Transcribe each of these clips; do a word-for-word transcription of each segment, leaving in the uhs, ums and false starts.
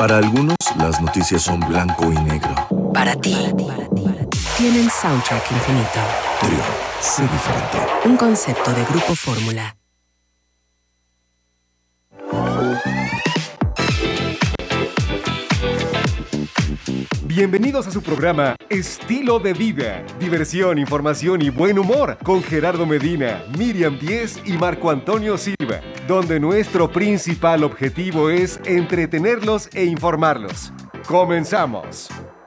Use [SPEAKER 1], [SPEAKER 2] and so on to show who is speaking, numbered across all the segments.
[SPEAKER 1] Para algunos, las noticias son blanco y negro.
[SPEAKER 2] Para ti, tienen soundtrack infinito.
[SPEAKER 1] Trio, sé diferente.
[SPEAKER 2] Un concepto de Grupo Fórmula.
[SPEAKER 3] Bienvenidos a su programa Estilo de Vida, diversión, información y buen humor con Gerardo Medina, Miriam Díez y Marco Antonio Silva, donde nuestro principal objetivo es entretenerlos e informarlos. ¡Comenzamos!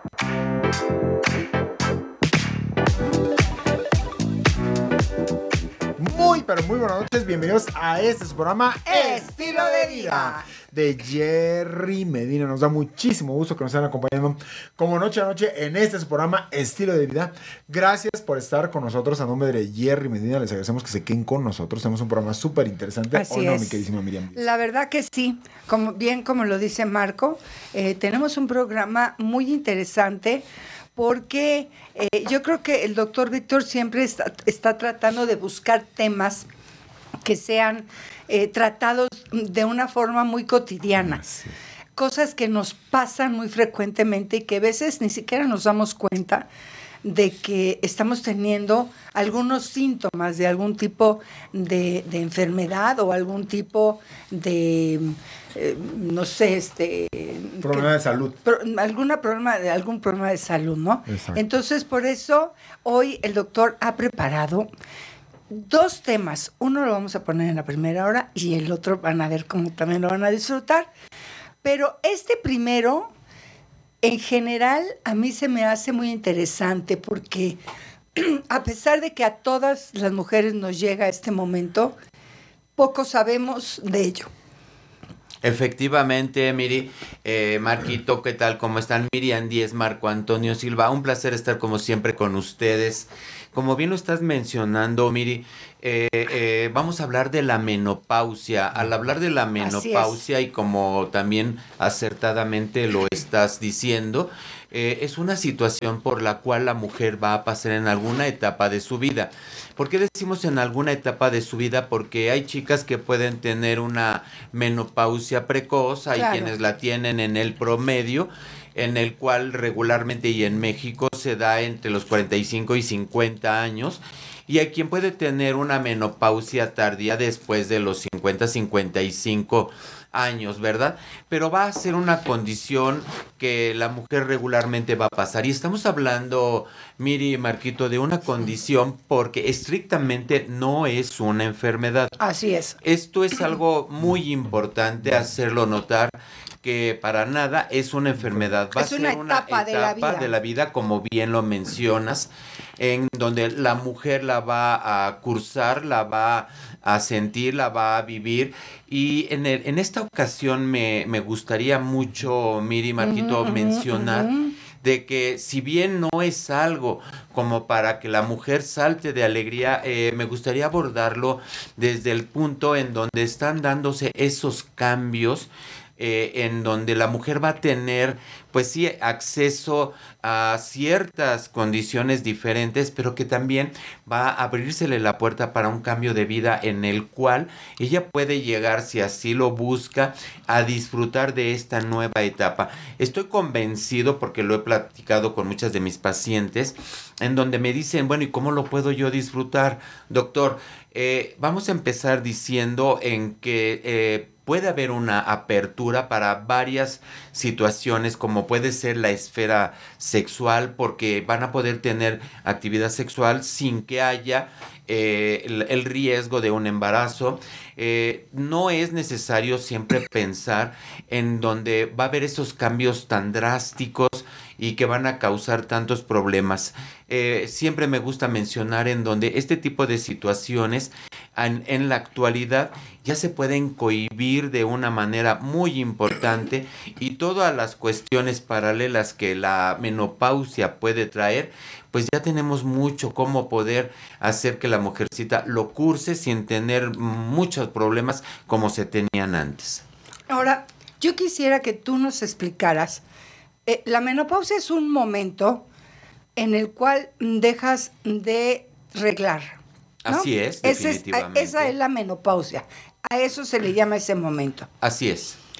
[SPEAKER 4] Muy, pero muy buenas noches, bienvenidos a este su programa Estilo de Vida de Jerry Medina. Nos da muchísimo gusto que nos estén acompañando como noche a noche en este su programa Estilo de Vida. Gracias por estar con nosotros. A nombre de Jerry Medina les agradecemos que se queden con nosotros. Tenemos un programa súper interesante.
[SPEAKER 5] Así
[SPEAKER 4] ¿O no,
[SPEAKER 5] es.
[SPEAKER 4] mi queridísima Miriam?
[SPEAKER 5] La verdad que sí, como, bien como lo dice Marco, eh, tenemos un programa muy interesante porque eh, yo creo que el doctor Víctor siempre está, está tratando de buscar temas que sean eh, tratados de una forma muy cotidiana. Sí. Cosas que nos pasan muy frecuentemente y que a veces ni siquiera nos damos cuenta de que estamos teniendo algunos síntomas de algún tipo de, de enfermedad o algún tipo de, eh, no sé, este...
[SPEAKER 4] Problema
[SPEAKER 5] que,
[SPEAKER 4] de salud.
[SPEAKER 5] Pro, alguna problema de, algún problema de salud, ¿no?
[SPEAKER 4] Exacto.
[SPEAKER 5] Entonces, por eso, hoy el doctor ha preparado dos temas. Uno lo vamos a poner en la primera hora y el otro van a ver cómo también lo van a disfrutar. Pero este primero... En general, a mí se me hace muy interesante porque a pesar de que a todas las mujeres nos llega este momento, poco sabemos de ello.
[SPEAKER 6] Efectivamente, Miri, eh, Marquito, ¿qué tal? ¿Cómo están? Miriam Díez, Marco Antonio Silva, un placer estar como siempre con ustedes. Como bien lo estás mencionando, Miri, eh, eh, vamos a hablar de la menopausia. Al hablar de la menopausia, y como también acertadamente lo estás diciendo, eh, es una situación por la cual la mujer va a pasar en alguna etapa de su vida. ¿Por qué decimos en alguna etapa de su vida? Porque hay chicas que pueden tener una menopausia precoz, hay
[SPEAKER 5] Claro.
[SPEAKER 6] quienes la tienen en el promedio, en el cual regularmente y en México se da entre los cuarenta y cinco y cincuenta años, y hay quien puede tener una menopausia tardía después de los cincuenta, cincuenta y cinco años, ¿verdad? Pero va a ser una condición que la mujer regularmente va a pasar. Y estamos hablando, Miri y Marquito, de una condición porque estrictamente no es una enfermedad.
[SPEAKER 5] Así es.
[SPEAKER 6] Esto es algo muy importante hacerlo notar, que para nada es una enfermedad. Va
[SPEAKER 5] Es
[SPEAKER 6] a
[SPEAKER 5] una
[SPEAKER 6] ser una
[SPEAKER 5] etapa
[SPEAKER 6] etapa
[SPEAKER 5] de la vida.
[SPEAKER 6] de la vida, como bien lo mencionas, en donde la mujer la va a cursar, la va a sentir, la va a vivir. Y en, el, en esta ocasión me, me gustaría mucho, Miri, Marquito, uh-huh, mencionar uh-huh. de que si bien no es algo como para que la mujer salte de alegría, eh, me gustaría abordarlo desde el punto en donde están dándose esos cambios, Eh, en donde la mujer va a tener, pues sí, acceso a ciertas condiciones diferentes, pero que también va a abrírsele la puerta para un cambio de vida en el cual ella puede llegar, si así lo busca, a disfrutar de esta nueva etapa. Estoy convencido, porque lo he platicado con muchas de mis pacientes, en donde me dicen, bueno, ¿y cómo lo puedo yo disfrutar, doctor? Eh, vamos a empezar diciendo en que eh, puede haber una apertura para varias situaciones, como puede ser la esfera sexual, porque van a poder tener actividad sexual sin que haya eh, el, el riesgo de un embarazo. Eh, no es necesario siempre pensar en donde va a haber esos cambios tan drásticos y que van a causar tantos problemas. Eh, siempre me gusta mencionar en donde este tipo de situaciones en, en la actualidad ya se pueden cohibir de una manera muy importante, y todas las cuestiones paralelas que la menopausia puede traer, pues ya tenemos mucho cómo poder hacer que la mujercita lo curse sin tener muchos problemas como se tenían antes.
[SPEAKER 5] Ahora, yo quisiera que tú nos explicaras, eh, la menopausia es un momento en el cual dejas de reglar, ¿no?
[SPEAKER 6] Así es,
[SPEAKER 5] Ese
[SPEAKER 6] definitivamente.
[SPEAKER 5] Es, esa es la menopausia. A eso se le llama ese momento.
[SPEAKER 6] Así es.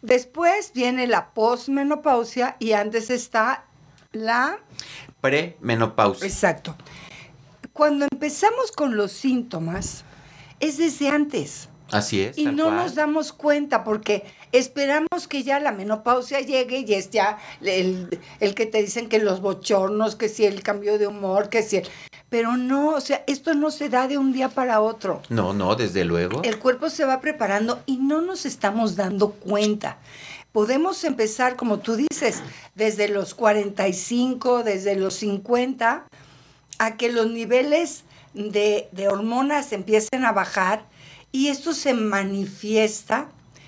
[SPEAKER 5] Después viene la posmenopausia y antes está la...
[SPEAKER 6] Premenopausia.
[SPEAKER 5] Exacto. Cuando empezamos con los síntomas, es desde antes.
[SPEAKER 6] Así es.
[SPEAKER 5] Y
[SPEAKER 6] tal
[SPEAKER 5] no
[SPEAKER 6] cual.
[SPEAKER 5] nos damos cuenta porque esperamos que ya la menopausia llegue y es ya el, el que te dicen que los bochornos, que si el cambio de humor, que si el... Pero no, o sea, esto no se da de un día para otro.
[SPEAKER 6] No, no, desde luego.
[SPEAKER 5] El cuerpo se va preparando y no nos estamos dando cuenta. Podemos empezar, como tú dices, desde los cuarenta y cinco, desde los cincuenta, a que los niveles de, de hormonas empiecen a bajar y esto se manifiesta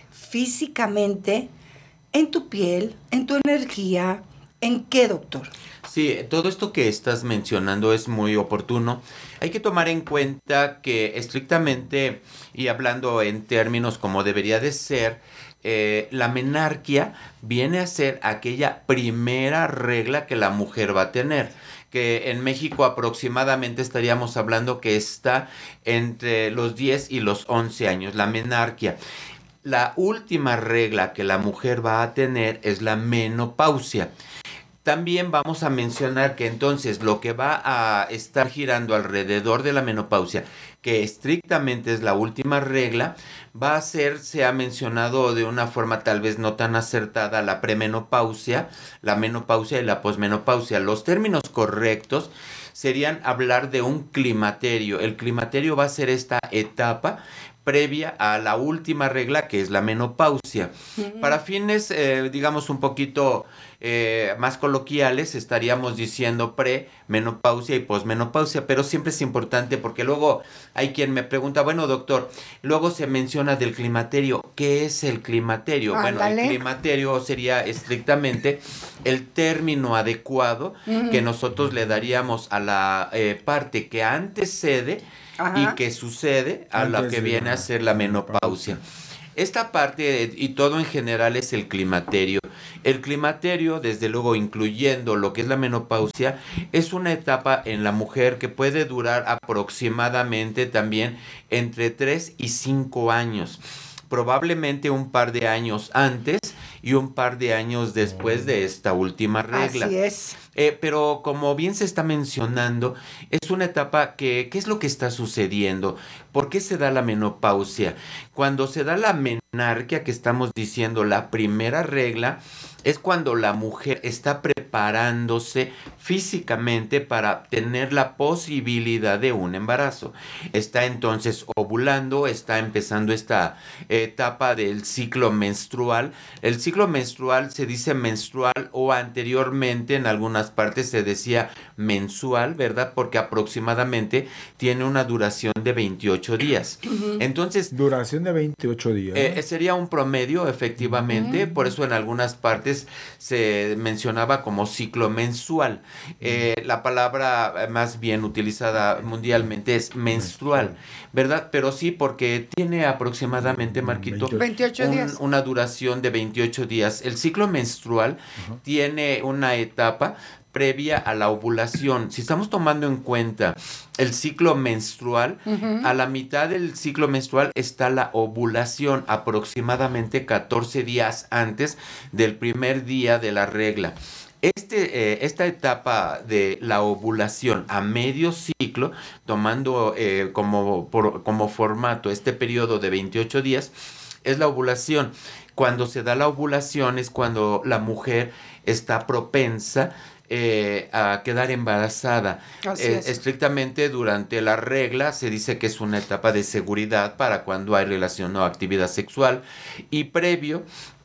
[SPEAKER 5] físicamente en tu piel, en tu energía. ¿En qué, doctor?
[SPEAKER 6] Sí, todo esto que estás mencionando es muy oportuno. Hay que tomar en cuenta que estrictamente, y hablando en términos como debería de ser, eh, la menarquia viene a ser aquella primera regla que la mujer va a tener, que en México aproximadamente estaríamos hablando que está entre los diez y los once años, la menarquia. La última regla que la mujer va a tener es la menopausia. También vamos a mencionar que entonces lo que va a estar girando alrededor de la menopausia, que estrictamente es la última regla, va a ser, se ha mencionado de una forma tal vez no tan acertada, la premenopausia, la menopausia y la posmenopausia. Los términos correctos serían hablar de un climaterio. El climaterio va a ser esta etapa previa a la última regla, que es la menopausia. Uh-huh. Para fines, eh, digamos, un poquito eh, más coloquiales, estaríamos diciendo premenopausia y posmenopausia, pero siempre es importante porque luego hay quien me pregunta, bueno, doctor, luego se menciona del climaterio. ¿Qué es el climaterio?
[SPEAKER 5] Ándale.
[SPEAKER 6] Bueno, el climaterio sería estrictamente el término adecuado uh-huh. que nosotros le daríamos a la eh, parte que antecede Ajá. y que sucede a Antes lo que viene a ser la menopausia. Esta parte y todo en general es el climaterio. El climaterio, desde luego incluyendo lo que es la menopausia, es una etapa en la mujer que puede durar aproximadamente también entre tres y cinco años. Probablemente un par de años antes y un par de años después de esta última regla.
[SPEAKER 5] Así es.
[SPEAKER 6] Eh, pero como bien se está mencionando, es una etapa que, ¿qué es lo que está sucediendo? ¿Por qué se da la menopausia? Cuando se da la menarquia, que estamos diciendo la primera regla, es cuando la mujer está preparándose físicamente para tener la posibilidad de un embarazo. Está entonces ovulando, está empezando esta etapa del ciclo menstrual. El ciclo menstrual se dice menstrual o anteriormente en algunas partes se decía mensual, ¿verdad? Porque aproximadamente tiene una duración de veintiocho días. Uh-huh. Entonces...
[SPEAKER 4] Duración de veintiocho días.
[SPEAKER 6] Eh, sería un promedio, efectivamente. Uh-huh. Por eso en algunas partes se mencionaba como ciclo mensual. Eh, la palabra más bien utilizada mundialmente es menstrual, ¿verdad? Pero sí, porque tiene aproximadamente, Marquito,
[SPEAKER 5] veintiocho
[SPEAKER 6] un,
[SPEAKER 5] días.
[SPEAKER 6] Una duración de veintiocho días. El ciclo menstrual uh-huh. tiene una etapa previa a la ovulación. Si estamos tomando en cuenta el ciclo menstrual, uh-huh. a la mitad del ciclo menstrual está la ovulación, aproximadamente catorce días antes del primer día de la regla. Este, eh, esta etapa de la ovulación a medio ciclo, tomando eh, como, por, como formato este periodo de veintiocho días, es la ovulación. Cuando se da la ovulación es cuando la mujer está propensa Eh, a quedar embarazada. Eh, estrictamente durante la regla se dice que es una etapa de seguridad para cuando hay relación o actividad sexual, y previo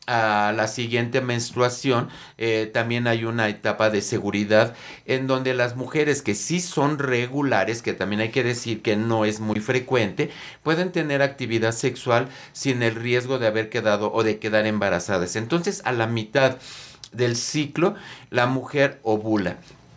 [SPEAKER 6] a la siguiente menstruación eh, también hay una etapa de seguridad en donde las mujeres que sí son regulares, que también hay que decir que no es muy frecuente, pueden tener actividad sexual sin el riesgo de haber quedado o de quedar embarazadas. Entonces, a la mitad del ciclo, la mujer ovula.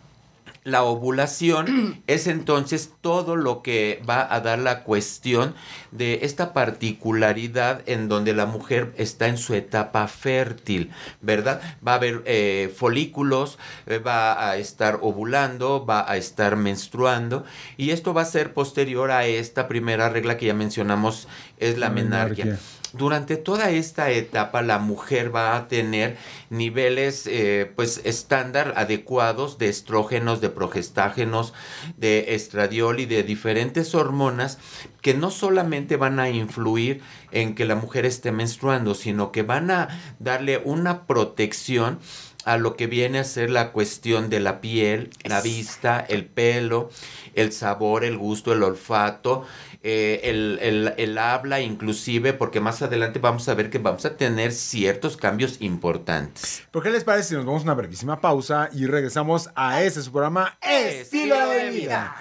[SPEAKER 6] La ovulación es entonces todo lo que va a dar la cuestión de esta particularidad en donde la mujer está en su etapa fértil, ¿verdad? Va a haber eh, folículos, eh, va a estar ovulando, va a estar menstruando, y esto va a ser posterior a esta primera regla que ya mencionamos, es la menarquia. menarquia. Durante toda esta etapa la mujer va a tener niveles eh, pues estándar adecuados de estrógenos, de progestágenos, de estradiol y de diferentes hormonas que no solamente van a influir en que la mujer esté menstruando, sino que van a darle una protección a lo que viene a ser la cuestión de la piel, la vista, el pelo, el sabor, el gusto, el olfato, eh, el, el, el habla inclusive, porque más adelante vamos a ver que vamos a tener ciertos cambios importantes.
[SPEAKER 4] ¿Por qué les parece si nos vamos a una brevísima pausa y regresamos a este su programa Estilo de Vida?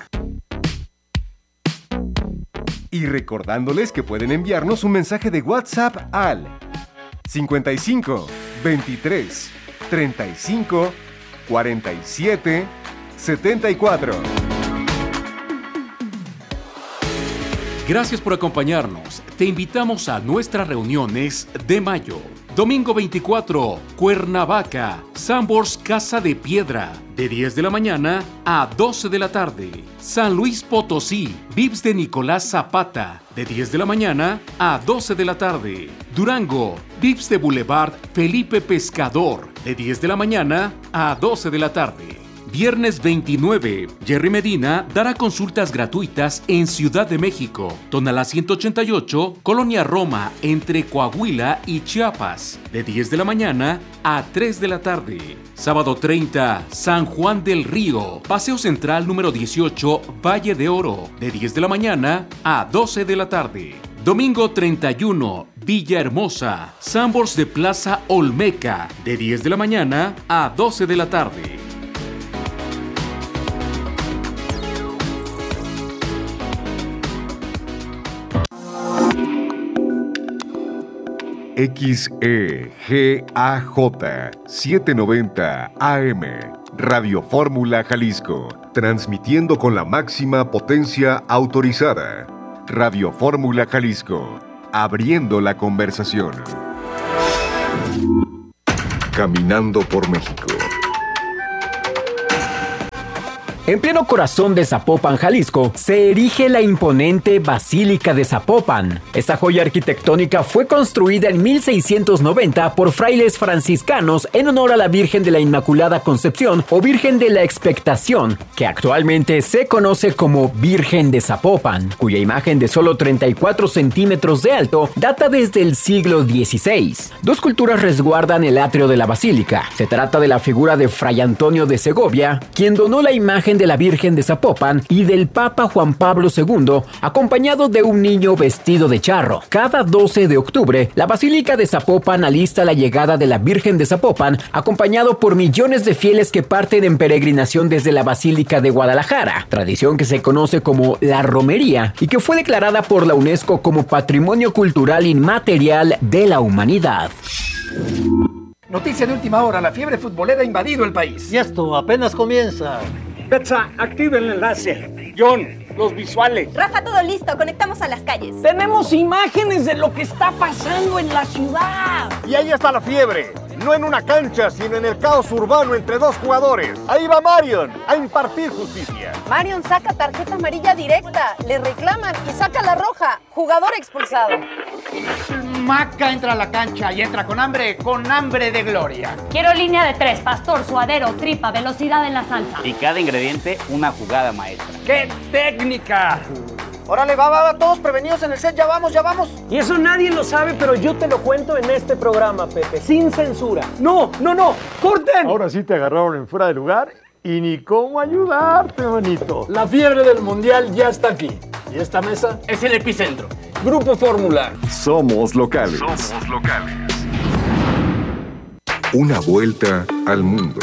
[SPEAKER 3] Y recordándoles que pueden enviarnos un mensaje de WhatsApp al cincuenta y cinco, veintitrés, treinta y cinco, cuarenta y siete, setenta y cuatro.
[SPEAKER 7] Gracias por acompañarnos. Te invitamos a nuestras reuniones de mayo. Domingo veinticuatro, Cuernavaca, Sanborns Casa de Piedra, de diez de la mañana a doce de la tarde. San Luis Potosí, Vips de Nicolás Zapata, de diez de la mañana a doce de la tarde. Durango, Vips de Boulevard Felipe Pescador, de diez de la mañana a doce de la tarde. Viernes veintinueve, Jerry Medina dará consultas gratuitas en Ciudad de México, Tonalá ciento ochenta y ocho, Colonia Roma, entre Coahuila y Chiapas, de diez de la mañana a tres de la tarde. Sábado treinta, San Juan del Río, Paseo Central número dieciocho, Valle de Oro, de diez de la mañana a doce de la tarde. Domingo treinta y uno, Villahermosa, Sanborns de Plaza Olmeca, de diez de la mañana a doce de la tarde.
[SPEAKER 3] X E G A J setecientos noventa A M, Radio Fórmula Jalisco, transmitiendo con la máxima potencia autorizada. Radio Fórmula Jalisco, abriendo la conversación. Caminando por México.
[SPEAKER 8] En pleno corazón de Zapopan, Jalisco, se erige la imponente Basílica de Zapopan. Esta joya arquitectónica fue construida en mil seiscientos noventa por frailes franciscanos en honor a la Virgen de la Inmaculada Concepción o Virgen de la Expectación, que actualmente se conoce como Virgen de Zapopan, cuya imagen de solo treinta y cuatro centímetros de alto data desde el siglo dieciséis. Dos culturas resguardan el atrio de la basílica. Se trata de la figura de Fray Antonio de Segovia, quien donó la imagen de la Virgen de Zapopan, y del Papa Juan Pablo segundo, acompañado de un niño vestido de charro. Cada doce de octubre, la Basílica de Zapopan alista la llegada de la Virgen de Zapopan, acompañado por millones de fieles que parten en peregrinación desde la Basílica de Guadalajara, tradición que se conoce como la romería y que fue declarada por la UNESCO como Patrimonio Cultural Inmaterial de la Humanidad.
[SPEAKER 9] Noticia de última hora, la fiebre futbolera ha invadido el país.
[SPEAKER 10] Y esto apenas comienza.
[SPEAKER 11] Betsa, activa el enlace. John, los visuales.
[SPEAKER 12] Rafa, todo listo, conectamos a las calles.
[SPEAKER 11] Tenemos imágenes de lo que está pasando en la ciudad.
[SPEAKER 13] Y ahí está la fiebre. No en una cancha, sino en el caos urbano entre dos jugadores. Ahí va Marion a impartir justicia.
[SPEAKER 12] Marion saca tarjeta amarilla directa, le reclaman y saca la roja. Jugador expulsado.
[SPEAKER 9] Maca entra a la cancha y entra con hambre, con hambre de gloria.
[SPEAKER 14] Quiero línea de tres, pastor, suadero, tripa, velocidad en la salsa.
[SPEAKER 15] Y cada ingrediente, una jugada maestra.
[SPEAKER 11] ¡Qué técnica!
[SPEAKER 9] Órale, va, va, va, todos prevenidos en el set, ya vamos, ya vamos.
[SPEAKER 11] Y eso nadie lo sabe, pero yo te lo cuento en este programa, Pepe, sin censura. No, no, no, corten.
[SPEAKER 13] Ahora sí te agarraron en fuera de lugar y ni cómo ayudarte, manito.
[SPEAKER 11] La fiebre del mundial ya está aquí. Y esta mesa es el epicentro. Grupo Fórmula.
[SPEAKER 3] Somos locales.
[SPEAKER 1] Somos locales. Una vuelta al mundo.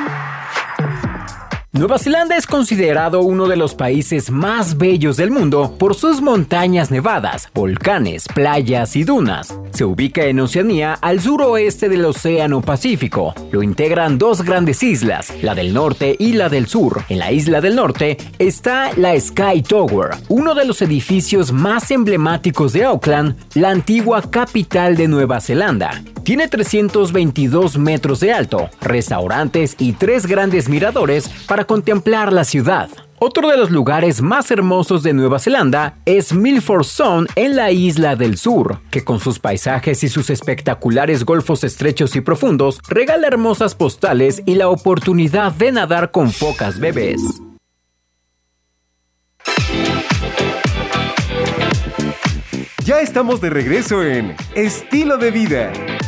[SPEAKER 8] Nueva Zelanda es considerado uno de los países más bellos del mundo por sus montañas nevadas, volcanes, playas y dunas. Se ubica en Oceanía, al suroeste del Océano Pacífico. Lo integran dos grandes islas, la del norte y la del sur. En la isla del norte está la Sky Tower, uno de los edificios más emblemáticos de Auckland, la antigua capital de Nueva Zelanda. Tiene trescientos veintidós metros de alto, restaurantes y tres grandes miradores para contemplar la ciudad. Otro de los lugares más hermosos de Nueva Zelanda es Milford Sound en la isla del sur, que con sus paisajes y sus espectaculares golfos estrechos y profundos regala hermosas postales y la oportunidad de nadar con focas bebés.
[SPEAKER 3] Ya estamos de regreso en Estilo de Vida.